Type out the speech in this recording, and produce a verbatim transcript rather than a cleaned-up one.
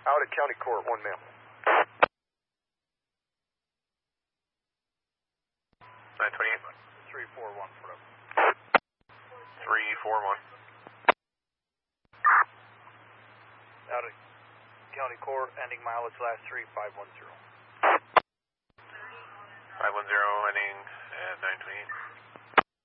Out at County Court, one male. nine twenty-eight. three four one, forever. three four one. Out at County Court, ending mileage last three five one zero. five one zero, ending at nine twenty-eight.